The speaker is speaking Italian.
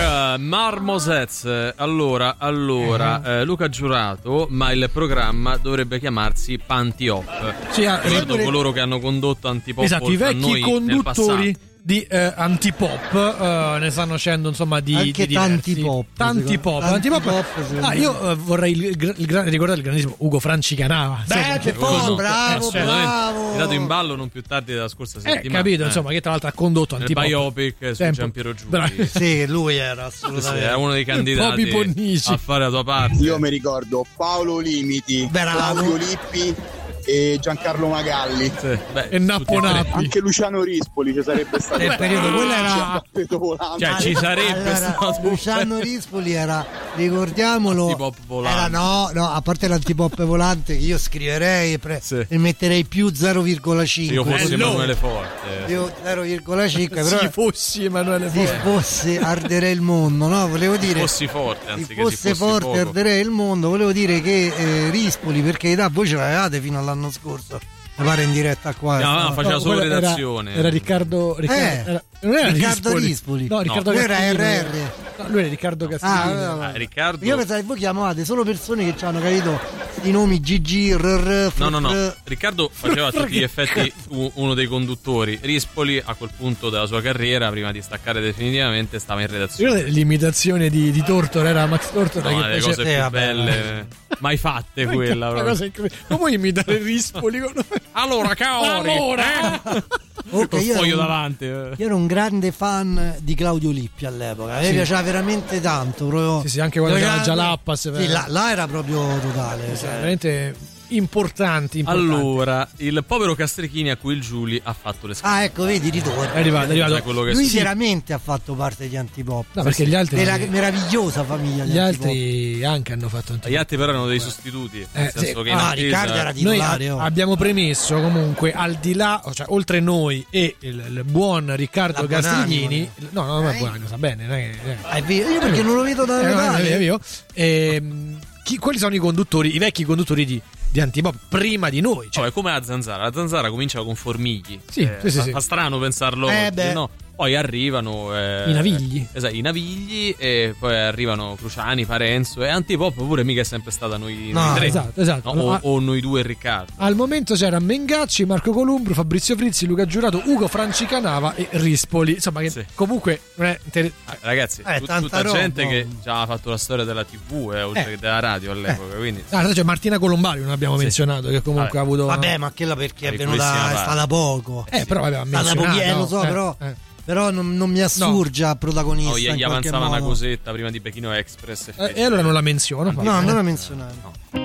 Marmosets. Allora, Luca Giurato, ma il programma dovrebbe chiamarsi Panty Hop. Sì, credo coloro che hanno condotto Antipop. Esatto, i vecchi conduttori di Antipop ne stanno facendo, insomma, di tanti pop. Sì. Io vorrei ricordare il grandissimo Ugo Francicanava. Bravo. Tirato in ballo non più tardi della scorsa settimana. Capito, insomma, che tra l'altro ha condotto Antipop. Il biopic su Giampiero Giuli. Sì, lui era assolutamente era uno dei candidati a fare la tua parte. Io mi ricordo Paolo Limiti, Claudio Lippi e Giancarlo Magalli, e Nappo Nappi, anche Luciano Rispoli ci sarebbe stato nel periodo, quello era ci sarebbe stato Luciano Rispoli era, ricordiamolo, Antipop volante. Era no, a parte l'antipop volante che io scriverei e metterei più 0,5. Se io fossi Emanuele Forte, io 0,5, però se fossi Emanuele Forte, se fosse arderei il mondo, no? Volevo dire, fossi forte, anziché se fosse forte arderei il mondo. Volevo dire che Rispoli, perché voi ce l'avevate fino all'anno scorso, mi pare, in diretta qua. No, faceva solo redazione. Era Riccardo non era Riccardo Rispoli. No, Riccardo era Castiglini. RR. No, lui era Riccardo Castiglini. Riccardo. Io pensavo che voi chiamavate solo persone che ci hanno capito i nomi Gigi, No. Riccardo faceva a tutti gli effetti uno dei conduttori. Rispoli, a quel punto della sua carriera, prima di staccare definitivamente, stava in redazione. L'imitazione di Tortora era Max Tortora, che le cose più belle mai fatte, quella. Una cosa incredibile. Ma puoi imitare Rispoli? Allora, Caori. Okay, io ero un grande fan di Claudio Lippi all'epoca. A me piaceva veramente tanto. Proprio, sì, anche quando c'era Jalappas. Sì, là era proprio totale. Sì, veramente importanti. Allora, il povero Castrichini a cui il Giuli ha fatto le scale. Ecco, vedi, ritorno. È arrivato. Lui veramente ha fatto parte di Antipop. No, perché gli altri meravigliosa famiglia. Gli altri anche hanno fatto Antipop. Gli altri però erano dei sostituti. Nel senso che Riccardo era titolare. Noi abbiamo premesso comunque, al di là, cioè oltre noi e il buon Riccardo Castrichini. No, ma buono, sa bene. Io perché non lo vedo da vedere. Quali sono i conduttori, i vecchi conduttori di Antipop prima di noi? Cioè, come la zanzara comincia con Formigli. Sì. Fa strano pensarlo. No. Poi arrivano i Navigli. Esatto, i Navigli, e poi arrivano Cruciani, Parenzo, e Antipop pure mica è sempre stata noi tre. Esatto. No? O noi due e Riccardo. Al momento c'era Mengacci, Marco Columbro, Fabrizio Frizzi, Luca Giurato, Ugo Francicanava e Rispoli. Insomma, che comunque non è ragazzi, tutta gente che già ha fatto la storia della TV oltre che della radio all'epoca. Quindi c'è Martina Colombari, non abbiamo menzionato, che comunque ha avuto. Vabbè, ma quella perché è venuta, è stata poco. Però aveva menzionato. Lo so, però non mi assurge a protagonista. Gli avanzava una cosetta prima di Pechino Express. E allora non la menziono. No, non la menzionare. No.